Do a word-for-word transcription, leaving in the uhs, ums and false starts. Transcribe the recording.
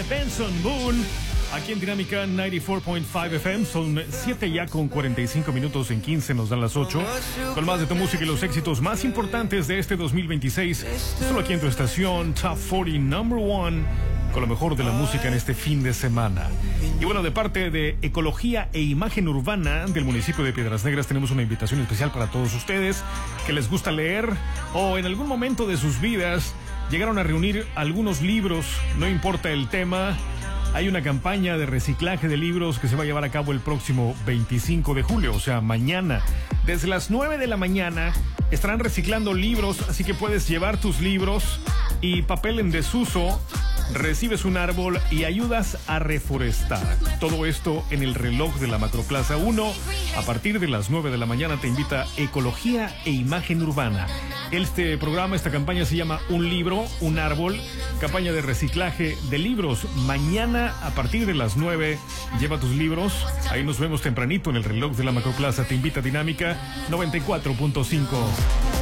de Benson Boone. Aquí en Dinámica noventa y cuatro punto cinco F M. Son siete ya con cuarenta y cinco minutos, en quince nos dan las ocho. Con más de tu música y los éxitos más importantes de este dos mil veintiséis. Solo aquí en tu estación Top cuarenta Number One. Con lo mejor de la música en este fin de semana. Y bueno, de parte de Ecología e Imagen Urbana del municipio de Piedras Negras, tenemos una invitación especial para todos ustedes que les gusta leer o en algún momento de sus vidas llegaron a reunir algunos libros, no importa el tema. Hay una campaña de reciclaje de libros que se va a llevar a cabo el próximo veinticinco de julio, o sea, mañana. Desde las nueve de la mañana estarán reciclando libros, así que puedes llevar tus libros y papel en desuso. Recibes un árbol y ayudas a reforestar. Todo esto en el reloj de la Macroplaza uno. A partir de las nueve de la mañana te invita Ecología e Imagen Urbana. Este programa, esta campaña se llama Un libro, un árbol. Campaña de reciclaje de libros. Mañana a partir de las nueve. Lleva tus libros. Ahí nos vemos tempranito en el reloj de la Macroplaza. Te invita Dinámica noventa y cuatro punto cinco.